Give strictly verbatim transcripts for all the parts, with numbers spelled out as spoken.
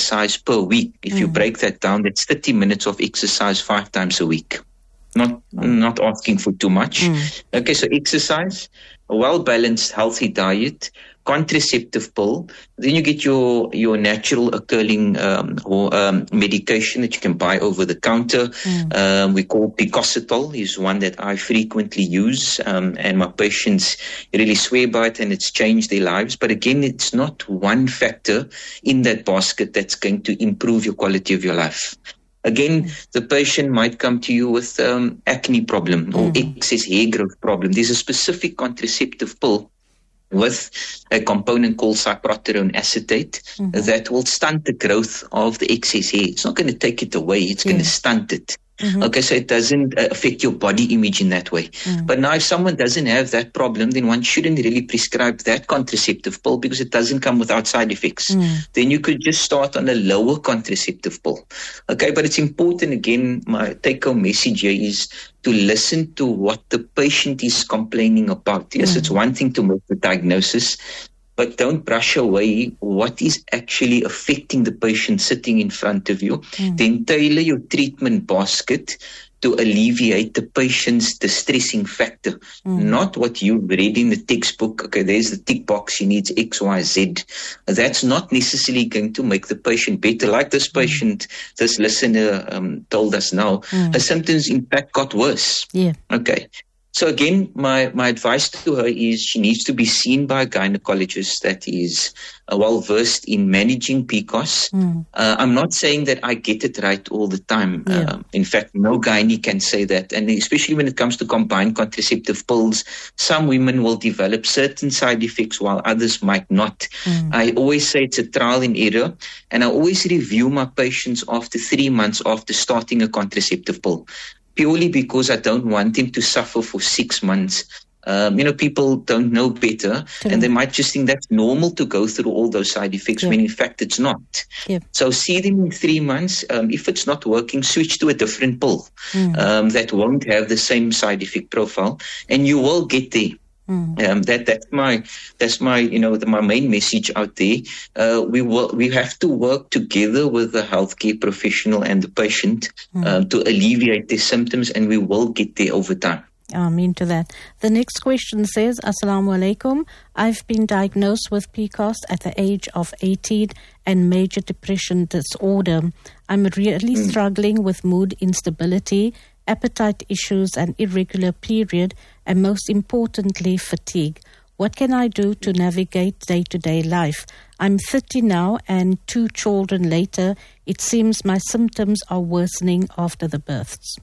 exercise per week. If mm. you break that down, that's thirty minutes of exercise five times a week. Not not asking for too much. Mm. Okay, so exercise, a well-balanced, healthy diet, contraceptive pill. Then you get your your natural occurring um, or um, medication that you can buy over the counter. Mm. Um, we call Picositol, is one that I frequently use, um, and my patients really swear by it, and it's changed their lives. But again, it's not one factor in that basket that's going to improve your quality of your life. Again, mm. the patient might come to you with um, acne problem or mm. excess hair growth problem. There's a specific contraceptive pill with a component called cyproterone acetate mm-hmm. that will stunt the growth of the excess hair. It's not going to take it away. It's yeah. going to stunt it. Mm-hmm. Okay, so it doesn't uh, affect your body image in that way. Mm. But now if someone doesn't have that problem, then one shouldn't really prescribe that contraceptive pill because it doesn't come without side effects. Mm. Then you could just start on a lower contraceptive pill. Okay, but it's important, again, my take-home message here is to listen to what the patient is complaining about. Yes, mm. it's one thing to make the diagnosis, but don't brush away what is actually affecting the patient sitting in front of you. Mm. Then tailor your treatment basket to alleviate the patient's distressing factor, mm. not what you've read in the textbook. Okay, there's the tick box, she needs X, Y, Z. That's not necessarily going to make the patient better. Like this patient, mm. this listener um, told us now, mm. her symptoms in fact got worse. Yeah. Okay. So again, my, my advice to her is she needs to be seen by a gynecologist that is uh, well-versed in managing P C O S. Mm. Uh, I'm not saying that I get it right all the time. Yeah. Uh, in fact, no gynae can say that. And especially when it comes to combined contraceptive pills, some women will develop certain side effects while others might not. Mm. I always say it's a trial and error. And I always review my patients after three months after starting a contraceptive pill, purely because I don't want them to suffer for six months. Um, you know, people don't know better, mm. and they might just think that's normal to go through all those side effects, yeah. when in fact it's not. Yeah. So see them in three months. Um, if it's not working, switch to a different pill mm. um, that won't have the same side effect profile, and you will get there. Mm. Um, that that's my that's my you know the, my main message out there. Uh, we will we have to work together with the healthcare professional and the patient mm. um, to alleviate their symptoms, and we will get there over time. Amen to that. The next question says, Assalamu alaikum. I've been diagnosed with P C O S at the age of eighteen and major depression disorder. I'm really mm. struggling with mood instability, appetite issues and irregular period, and most importantly, fatigue. What can I do to navigate day-to-day life? I'm thirty now, and two children later, it seems my symptoms are worsening after the births.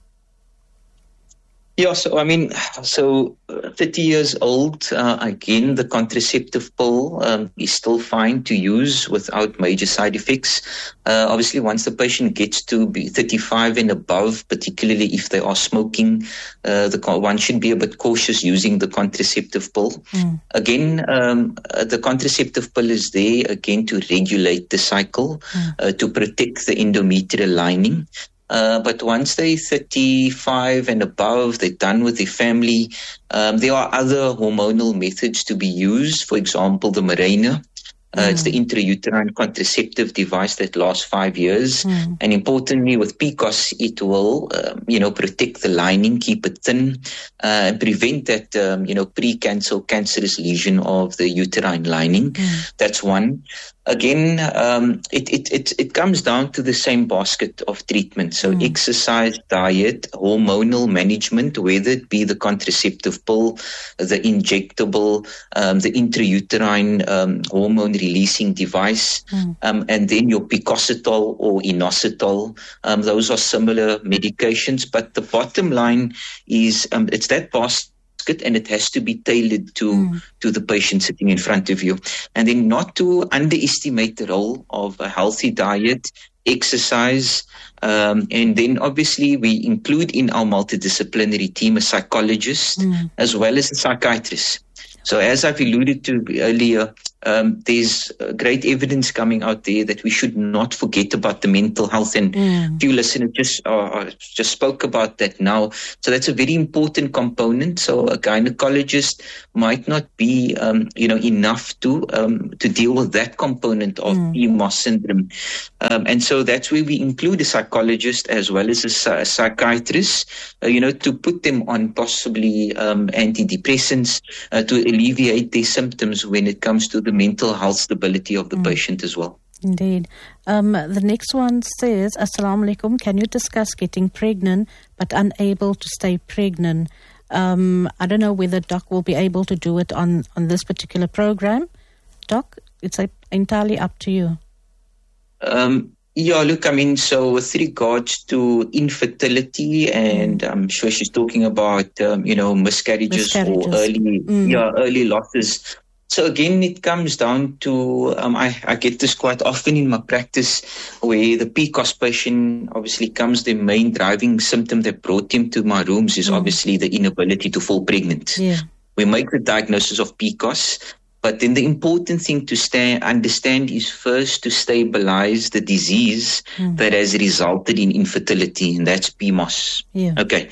Yeah, so I mean, so thirty years old, uh, again, the contraceptive pill um, is still fine to use without major side effects. Uh, obviously, once the patient gets to be thirty-five and above, particularly if they are smoking, uh, the one should be a bit cautious using the contraceptive pill. Mm. Again, um, uh, the contraceptive pill is there, again, to regulate the cycle, mm. uh, to protect the endometrial lining. Uh, but once they're thirty-five and above, they're done with their family, um, there are other hormonal methods to be used. For example, the Mirena. Uh, mm. It's the intrauterine contraceptive device that lasts five years. Mm. And importantly, with P C O S, it will, um, you know, protect the lining, keep it thin, uh, and prevent that, um, you know, pre-cancer, cancerous lesion of the uterine lining. Mm. That's one. Again, um, it, it, it, it comes down to the same basket of treatment. So mm. exercise, diet, hormonal management, whether it be the contraceptive pill, the injectable, um, the intrauterine um, hormone releasing device, mm. um, and then your Picositol or Inositol. Um, those are similar medications, but the bottom line is um, it's that basket, and it has to be tailored to mm. to the patient sitting in front of you. And then not to underestimate the role of a healthy diet, exercise, um, and then obviously we include in our multidisciplinary team a psychologist mm. as well as a psychiatrist. So as I've alluded to earlier, um, there's uh, great evidence coming out there that we should not forget about the mental health. And Mm. a few listeners just uh, just spoke about that now. So that's a very important component. So a gynecologist might not be, um, you know, enough to um, to deal with that component of Mm. P M O S syndrome. Um, and so that's where we include a psychologist as well as a, psy- a psychiatrist, uh, you know, to put them on possibly um, antidepressants uh, to alleviate their symptoms when it comes to the mental health stability of the Mm. patient as well. Indeed. Um, the next one says, Assalamu alaikum, can you discuss getting pregnant but unable to stay pregnant? Um, I don't know whether Doc will be able to do it on, on this particular program. Doc, it's uh, entirely up to you. Um, yeah, look, I mean, so with regards to infertility, and I'm sure she's talking about, um, you know, miscarriages, Miscarriages. or early, Mm. yeah, early losses. So again, it comes down to, um, I, I get this quite often in my practice, where the P C O S patient obviously comes, the main driving symptom that brought him to my rooms is Mm. obviously the inability to fall pregnant. Yeah. We make the diagnosis of P C O S, but then the important thing to stay, understand is first to stabilize the disease Mm. that has resulted in infertility, and that's P M O S. Yeah. Okay,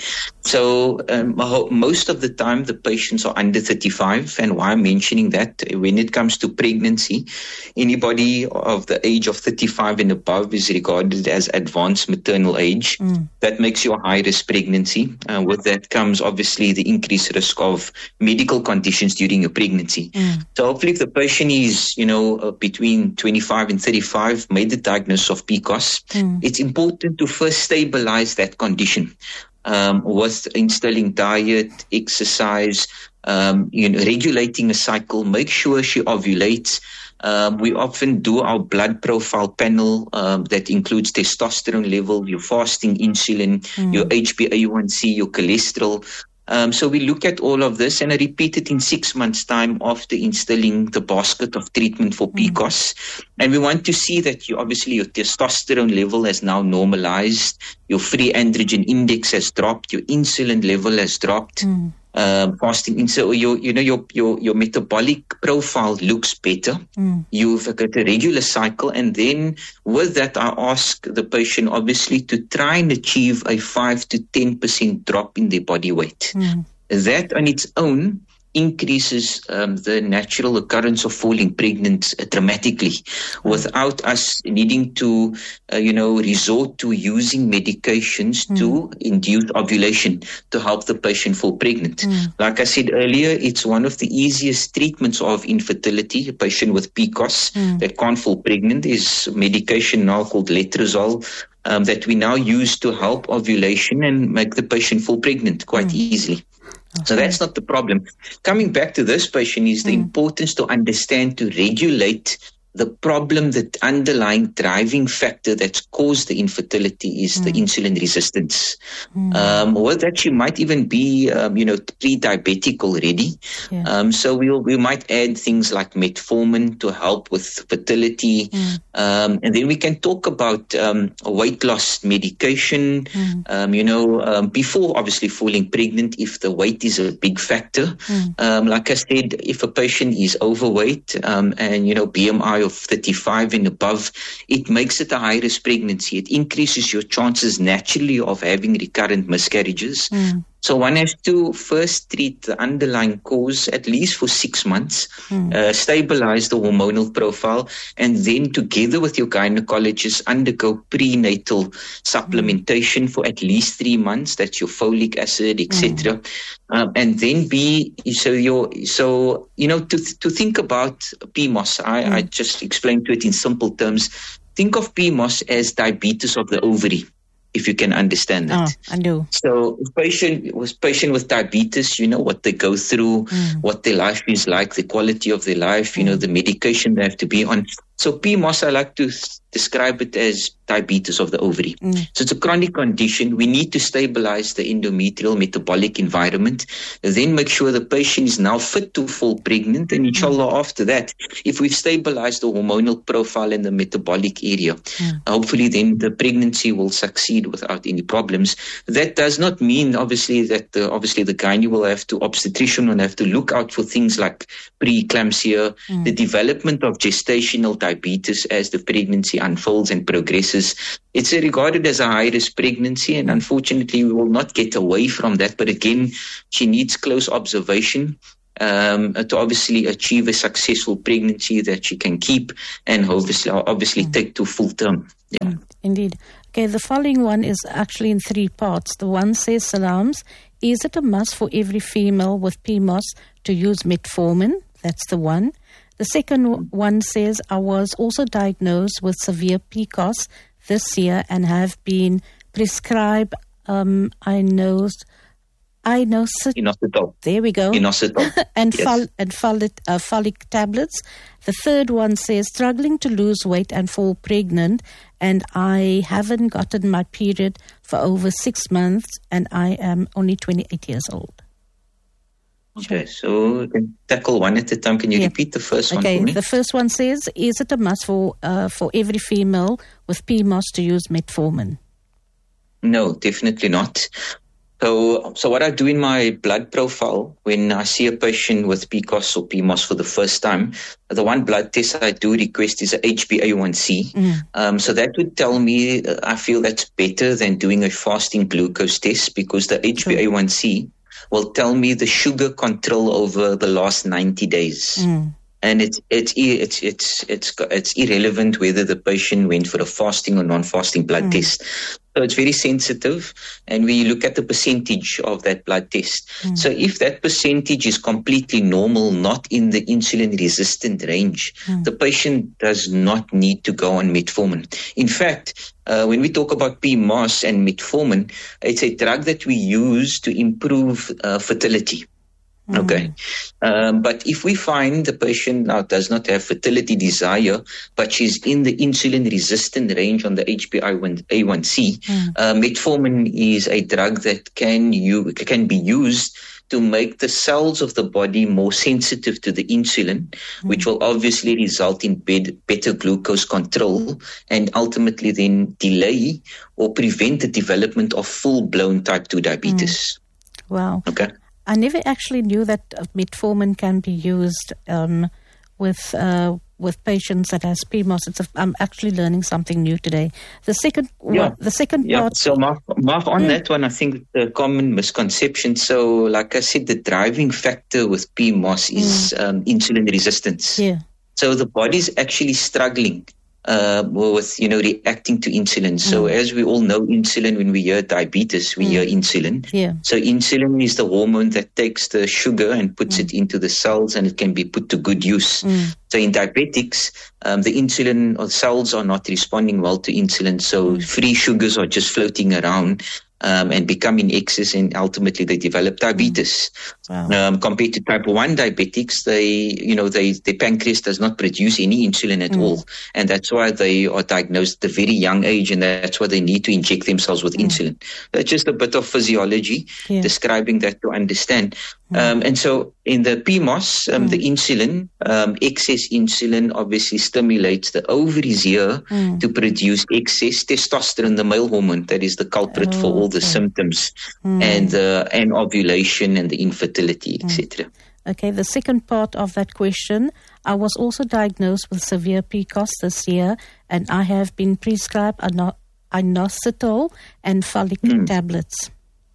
so um, mo- most of the time the patients are under thirty-five, and why I'm mentioning that, when it comes to pregnancy, anybody of the age of thirty-five and above is regarded as advanced maternal age. Mm. That makes you a high-risk pregnancy. Uh, with that comes obviously the increased risk of medical conditions during your pregnancy. Mm. So hopefully if the patient is, you know, uh, between twenty-five and thirty-five, made the diagnosis of P C O S, Mm. it's important to first stabilize that condition um, with instilling diet, exercise, um, you know, regulating a cycle, make sure she ovulates. Um, we often do our blood profile panel um, that includes testosterone level, your fasting insulin, Mm. your H b A one c, your cholesterol. Um, so we look at all of this, and I repeat it in six months' time after instilling the basket of treatment for P C O S. And we want to see that you obviously your testosterone level has now normalized, your free androgen index has dropped, your insulin level has dropped. Mm. Um, fasting in so your you know your your your metabolic profile looks better. Mm. You've got a regular cycle, and then with that I ask the patient obviously to try and achieve a five to ten percent drop in their body weight. Mm. That on its own increases um, the natural occurrence of falling pregnant uh, dramatically, without us needing to, uh, you know, resort to using medications Mm. to induce ovulation to help the patient fall pregnant. Mm. Like I said earlier, it's one of the easiest treatments of infertility. A patient with P C O S Mm. that can't fall pregnant is medication now called letrozole. Um, that we now use to help ovulation and make the patient fall pregnant quite Mm. easily. So that's not the problem. Coming back to this patient is the Mm. importance to understand, to regulate the problem, the underlying driving factor that's caused the infertility is the Mm. insulin resistance. Mm. Um, or that she might even be, um, you know, pre-diabetic already. Yeah. Um, so we'll, we might add things like metformin to help with fertility. Mm. Um, and then we can talk about um, weight loss medication, Mm. um, you know, um, before obviously falling pregnant, if the weight is a big factor. Mm. Um, like I said, if a patient is overweight um, and, you know, B M I of thirty-five and above, it makes it a high-risk pregnancy. It increases your chances naturally of having recurrent miscarriages. Mm. So one has to first treat the underlying cause at least for six months, Mm. uh, stabilize the hormonal profile, and then together with your gynecologist undergo prenatal supplementation for at least three months. That's your folic acid, et cetera. Um, and then be so your so you know to to think about P M O S. I, I just explained to it in simple terms. Think of P M O S as diabetes of the ovary, if you can understand that. Oh, I do. So patient with patient with diabetes, you know what they go through, Mm. what their life is like, the quality of their life, you know, the medication they have to be on. So P M O S, I like to s- describe it as diabetes of the ovary. Mm. So it's a chronic condition. We need to stabilize the endometrial metabolic environment, then make sure the patient is now fit to fall pregnant. And inshallah, after that, if we've stabilized the hormonal profile in the metabolic area, Mm. hopefully then the pregnancy will succeed without any problems. That does not mean, obviously, that the, obviously the gynae will have to, obstetrician will have to look out for things like preeclampsia, mm. the development of gestational diabetes as the pregnancy unfolds and progresses. It's regarded as a high-risk pregnancy, and unfortunately we will not get away from that. But again, she needs close observation um, to obviously achieve a successful pregnancy that she can keep and obviously, obviously mm. take to full term. Yeah. Indeed. Okay, the following one is actually in three parts. The one says, Salams, is it a must for every female with P M O S to use metformin? That's the one. The second one says, I was also diagnosed with severe P C O S this year and have been prescribed um, I know I know inositol. There we go. Inositol. and yes. fol- and folic, uh, folic tablets. The third one says, struggling to lose weight and fall pregnant, and I haven't gotten my period for over six months, and I am only twenty-eight years old. Okay, so we can tackle one at a time. Can you yeah. repeat the first one okay, for me? The first one says, is it a must for uh, for every female with P M O S to use metformin? No, definitely not. So, so what I do in my blood profile when I see a patient with P C O S or P M O S for the first time, the one blood test I do request is a H b A one c. Mm. Um, so that would tell me, uh, I feel that's better than doing a fasting glucose test, because the H b A one c will tell me the sugar control over the last ninety days. Mm. And it's it's it's it's it's it's irrelevant whether the patient went for a fasting or non-fasting blood mm. test. So it's very sensitive, and we look at the percentage of that blood test. Mm. So if that percentage is completely normal, not in the insulin-resistant range, mm. the patient does not need to go on metformin. In fact, uh, when we talk about P M O S and metformin, it's a drug that we use to improve uh, fertility. Okay. Um, but if we find the patient now does not have fertility desire, but she's in the insulin resistant range on the H b A one c, mm. uh, metformin is a drug that can you can be used to make the cells of the body more sensitive to the insulin, mm. which will obviously result in bed, better glucose control and ultimately then delay or prevent the development of full-blown type two diabetes. Mm. Wow. Okay. I never actually knew that metformin can be used um, with uh, with patients that has P M O S. It's a, I'm actually learning something new today. The second, yeah. one, the second yeah. part. So, Mark, Mark on mm. that one, I think the common misconception. So, like I said, the driving factor with P M O S is mm. um, insulin resistance. Yeah. So the body's actually struggling Uh, with, you know, reacting to insulin. So mm. as we all know, insulin, when we hear diabetes, we mm. hear insulin. Yeah. So insulin is the hormone that takes the sugar and puts mm. it into the cells, and it can be put to good use. Mm. So in diabetics, um, the insulin or cells are not responding well to insulin. So mm. free sugars are just floating around. Um, and become in excess, and ultimately they develop diabetes. Wow. Um, compared to type one diabetics, they, you know, they, their pancreas does not produce any insulin at mm. all. And that's why they are diagnosed at a very young age, and that's why they need to inject themselves with mm. insulin. That's just a bit of physiology, yeah. describing that to understand. Mm. Um, and so in the P M O S, um, mm. the insulin, um, excess insulin obviously stimulates the ovaries here mm. to produce excess testosterone, the male hormone that is the culprit oh, for all the okay. symptoms mm. and uh, and ovulation and the infertility, et cetera. Mm. Okay, the second part of that question, I was also diagnosed with severe P C O S this year, and I have been prescribed inositol and folic mm. tablets.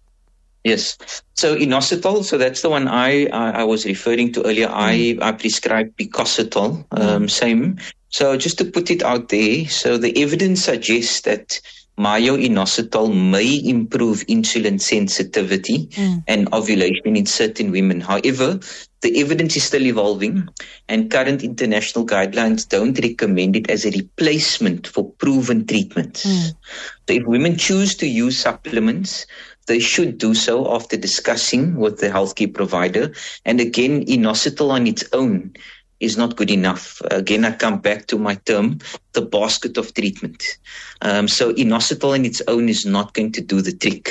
Yes. So inositol, so that's the one I I, I was referring to earlier. Mm. I, I prescribed picositol, um, mm. same. So just to put it out there, so the evidence suggests that myo-inositol may improve insulin sensitivity mm. and ovulation in certain women. However, the evidence is still evolving, and current international guidelines don't recommend it as a replacement for proven treatments. Mm. So if women choose to use supplements, they should do so after discussing with the healthcare provider. And again, inositol on its own is not good enough. Again, I come back to my term, the basket of treatment. Um, so inositol on its own is not going to do the trick.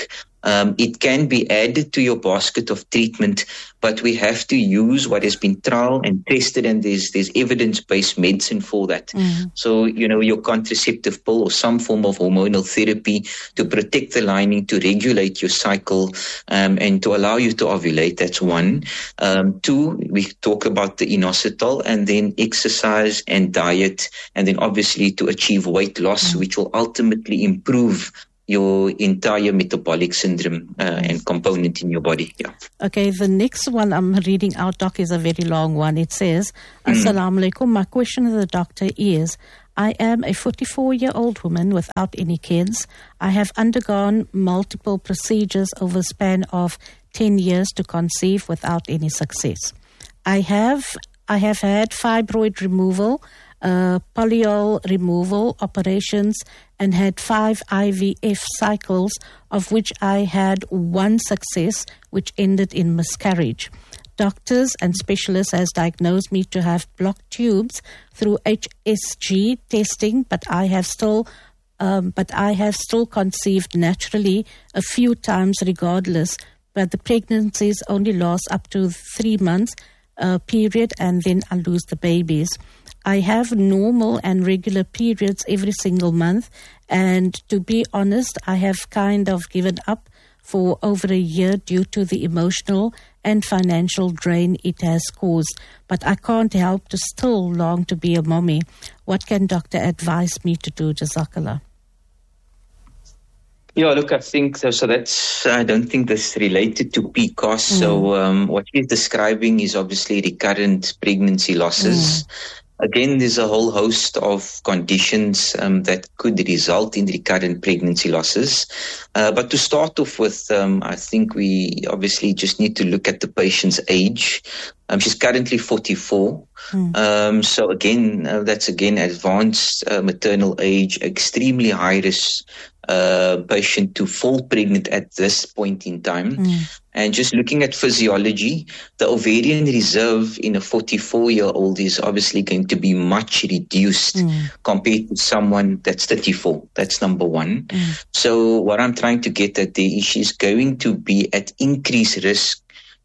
Um, it can be added to your basket of treatment, but we have to use what has been trial and tested, and there's there's evidence-based medicine for that. Mm. So, you know, your contraceptive pill or some form of hormonal therapy to protect the lining, to regulate your cycle, um, and to allow you to ovulate. That's one. Um, two, we talk about the inositol, and then exercise and diet, and then obviously to achieve weight loss, mm. which will ultimately improve your entire metabolic syndrome uh, and component in your body. Yeah. Okay, the next one I'm reading out, Doc, is a very long one. It says, Assalamu alaikum. My question to the doctor is, I am a forty-four-year-old woman without any kids. I have undergone multiple procedures over a span of ten years to conceive without any success. I have I have had fibroid removal, Uh, polyol removal operations, and had five I V F cycles, of which I had one success, which ended in miscarriage. Doctors and specialists has diagnosed me to have blocked tubes through H S G testing, but I have still um, but I have still conceived naturally a few times regardless, but the pregnancies only last up to three months uh, period, and then I lose the babies. I have normal and regular periods every single month, and to be honest, I have kind of given up for over a year due to the emotional and financial drain it has caused. But I can't help to still long to be a mommy. What can doctor advise me to do, Jazakallah? Yeah, look, I think so. So that's, I don't think that's related to P C O S. Mm. So um, what she's describing is obviously recurrent pregnancy losses. Mm. Again, there's a whole host of conditions um, that could result in recurrent pregnancy losses. Uh, but to start off with, um, I think we obviously just need to look at the patient's age. Um, she's currently forty-four. Mm. Um, so again, uh, that's again advanced uh, maternal age, extremely high risk uh, patient to fall pregnant at this point in time. Mm. And just looking at physiology, the ovarian reserve in a forty-four-year-old is obviously going to be much reduced mm. compared to someone that's thirty-four. That's number one. Mm. So what I'm trying to get at there is she's going to be at increased risk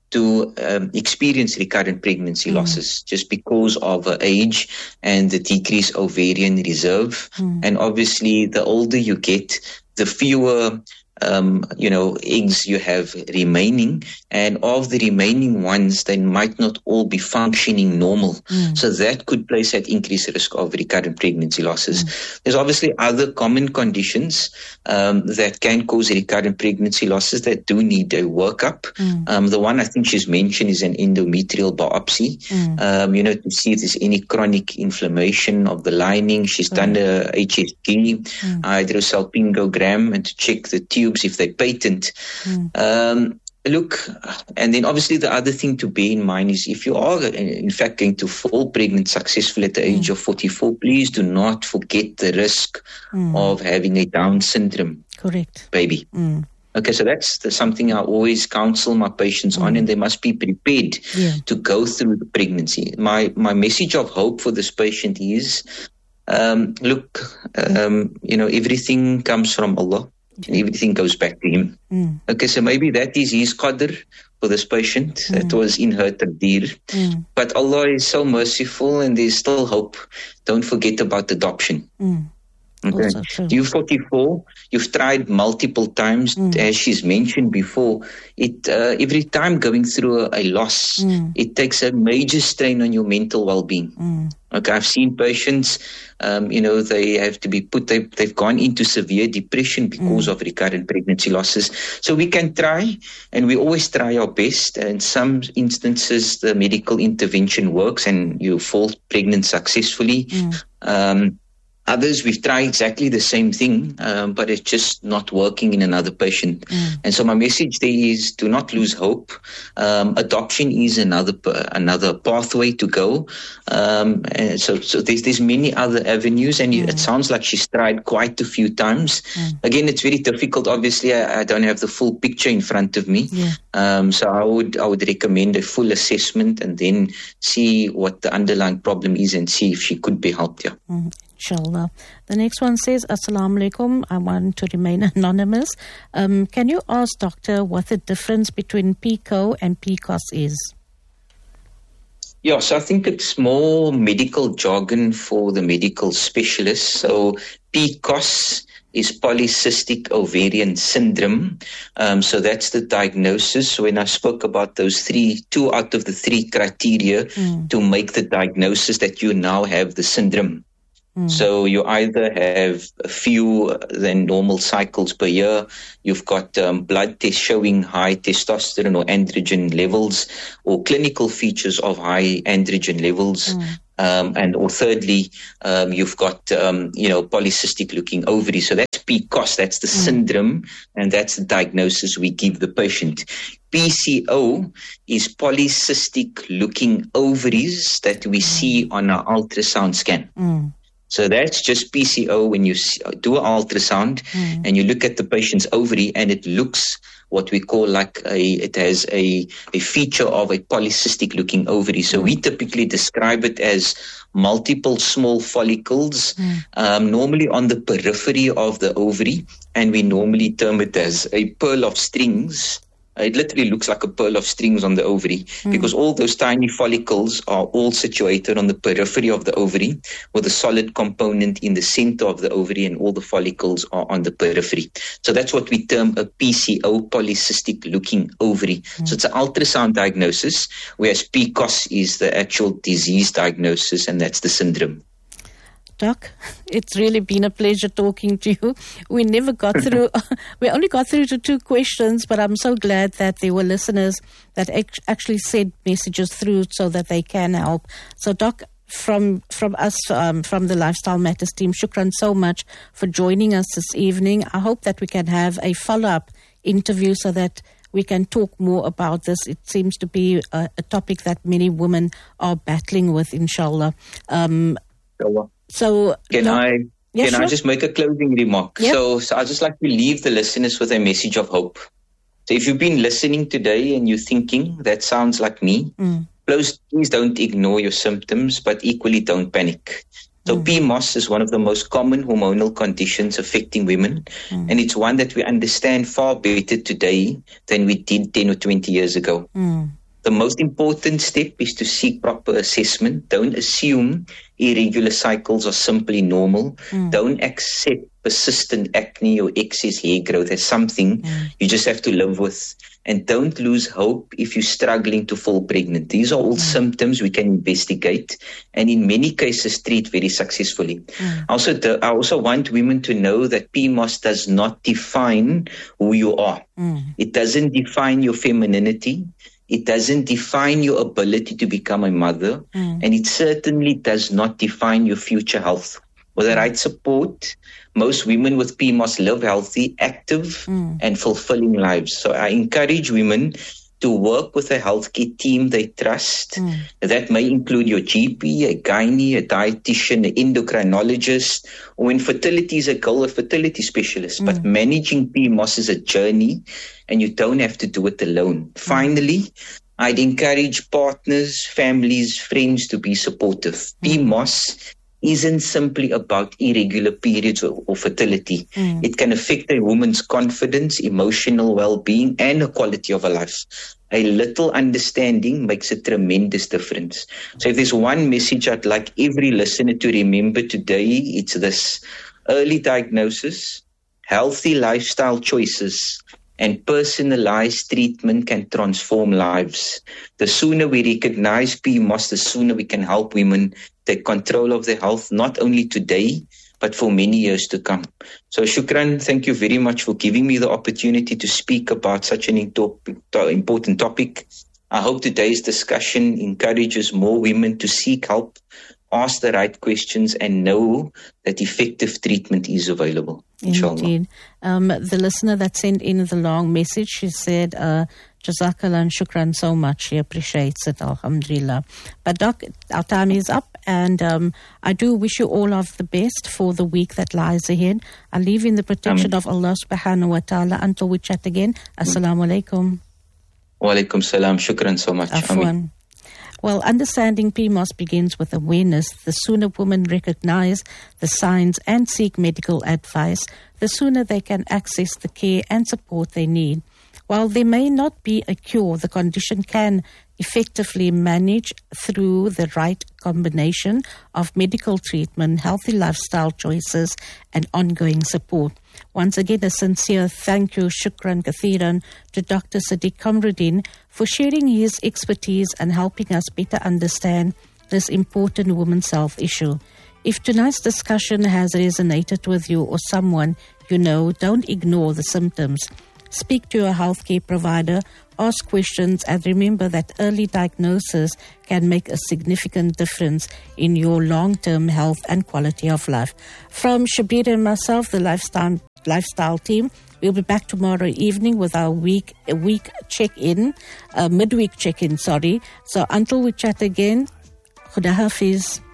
to um, experience recurrent pregnancy mm. losses just because of her age and the decreased ovarian reserve. Mm. And obviously, the older you get, the fewer Um, you know, eggs you have remaining, and of the remaining ones, they might not all be functioning normal. Mm. So that could place at increased risk of recurrent pregnancy losses. Mm. There's obviously other common conditions um, that can cause recurrent pregnancy losses that do need a workup. Mm. Um, the one I think she's mentioned is an endometrial biopsy, mm. um, you know, to see if there's any chronic inflammation of the lining. She's mm. done a H S G, mm. hydrosalpingogram, and to check the tube if they patent. Mm. Um, look, and then obviously the other thing to bear in mind is if you are in fact going to fall pregnant successfully at the age mm. of forty-four, please do not forget the risk mm. of having a Down syndrome Correct. baby. Mm. Okay, so that's the, something I always counsel my patients mm. on, and they must be prepared yeah. to go through the pregnancy. My, my message of hope for this patient is, um, look, um, you know, everything comes from Allah. And everything goes back to him. Mm. Okay, so maybe that is his qadr for this patient. Mm. That was in her taqdeer. Mm. But Allah is so merciful, and there's still hope. Don't forget about adoption. Mm. Okay. You're forty-four. You've tried multiple times, mm. as she's mentioned before. It uh, every time going through a, a loss, mm. it takes a major strain on your mental well-being. Mm. Okay, I've seen patients, um, you know, they have to be put, they've, they've gone into severe depression because mm. of recurrent pregnancy losses. So we can try, and we always try our best. In some instances, the medical intervention works and you fall pregnant successfully. Mm. Um, Others, we've tried exactly the same thing, um, but it's just not working in another patient. Mm. And so my message there is do not lose hope. Um, adoption is another another pathway to go. Um, and so so there's, there's many other avenues, and mm. it sounds like she's tried quite a few times. Mm. Again, it's very difficult. Obviously, I, I don't have the full picture in front of me. Yeah. Um, so I would I would recommend a full assessment and then see what the underlying problem is and see if she could be helped. Yeah. Mm. Inshallah. The next one says, Assalamu alaikum. I want to remain anonymous. Um, can you ask doctor what the difference between P C O and P C O S is? Yeah, so I think it's more medical jargon for the medical specialists. So P C O S is polycystic ovarian syndrome. Um, so that's the diagnosis. When I spoke about those three, two out of the three criteria mm. to make the diagnosis that you now have the syndrome. Mm. So you either have a few than normal cycles per year, you've got um, blood tests showing high testosterone or androgen levels, or clinical features of high androgen levels. Mm. Um, and or thirdly, um, you've got, um, you know, polycystic looking ovaries. So that's P C O S, that's the mm. syndrome, and that's the diagnosis we give the patient. P C O is polycystic looking ovaries that we mm. see on our ultrasound scan. Mm. So that's just P C O when you do an ultrasound mm. and you look at the patient's ovary and it looks what we call like a, it has a, a feature of a polycystic looking ovary. So mm. we typically describe it as multiple small follicles, mm. um, normally on the periphery of the ovary. And we normally term it as a pearl of strings. It literally looks like a pearl of strings on the ovary mm. because all those tiny follicles are all situated on the periphery of the ovary with a solid component in the center of the ovary, and all the follicles are on the periphery. So that's what we term a P C O, polycystic looking ovary. Mm. So it's an ultrasound diagnosis, whereas P C O S is the actual disease diagnosis, and that's the syndrome. Doc, it's really been a pleasure talking to you. We never got through, we only got through to two questions, but I'm so glad that there were listeners that actually sent messages through so that they can help. So, Doc, from from us, um, from the Lifestyle Matters team, shukran so much for joining us this evening. I hope that we can have a follow-up interview so that we can talk more about this. It seems to be a, a topic that many women are battling with, inshallah. Um, So can doc- I yeah, can sure. I just make a closing remark? Yep. So, so I just like to leave the listeners with a message of hope. So if you've been listening today and you're thinking that sounds like me, mm. please, please don't ignore your symptoms, but equally don't panic. So mm. P M O S is one of the most common hormonal conditions affecting women, mm. and it's one that we understand far better today than we did ten or twenty years ago. Mm. The most important step is to seek proper assessment. Don't assume irregular cycles are simply normal. Mm. Don't accept persistent acne or excess hair growth as something mm. you just have to live with. And don't lose hope if you're struggling to fall pregnant. These are all mm. symptoms we can investigate and in many cases treat very successfully. Mm. Also, the, I also want women to know that P M O S does not define who you are. Mm. It doesn't define your femininity. It doesn't define your ability to become a mother, mm. and it certainly does not define your future health. With the right support, most women with P M O S live healthy, active, mm. and fulfilling lives. So I encourage women to work with a healthcare team they trust. Mm. That may include your G P, a gynae, a dietitian, an endocrinologist, or in fertility is a goal, a fertility specialist. Mm. But managing P M O S is a journey, and you don't have to do it alone. Mm. Finally, I'd encourage partners, families, friends to be supportive. Mm. P M O S isn't simply about irregular periods or, or fertility. Mm. It can affect a woman's confidence, emotional well-being, and the quality of her life. A little understanding makes a tremendous difference. So if there's one message I'd like every listener to remember today, it's this: early diagnosis, healthy lifestyle choices, and personalized treatment can transform lives. The sooner we recognize P M O S, the sooner we can help women take control of their health, not only today, but for many years to come. So Shukran, thank you very much for giving me the opportunity to speak about such an important topic. I hope today's discussion encourages more women to seek help, ask the right questions, and know that effective treatment is available. Inshallah. Indeed. Um, the listener that sent in the long message, she said, uh, Jazakallah and shukran so much. She appreciates it, alhamdulillah. But Doc, our time is up, and um, I do wish you all of the best for the week that lies ahead. I leave in the protection Amen. Of Allah subhanahu wa ta'ala until we chat again. Assalamu alaikum. Wa alaikum salam. Shukran so much. Afwan. Well, understanding P M O S begins with awareness. The sooner women recognize the signs and seek medical advice, the sooner they can access the care and support they need. While there may not be a cure, the condition can effectively manage through the right combination of medical treatment, healthy lifestyle choices, and ongoing support. Once again, a sincere thank you, shukran kathiran, to Doctor Sadiq Kamruddin for sharing his expertise and helping us better understand this important women's health issue. If tonight's discussion has resonated with you or someone you know, don't ignore the symptoms. Speak to your healthcare provider, ask questions, and remember that early diagnosis can make a significant difference in your long-term health and quality of life. From Shabir and myself, the Lifestyle, lifestyle team, we'll be back tomorrow evening with our week a week check-in, uh, midweek check-in, sorry. So until we chat again, Khuda Hafiz.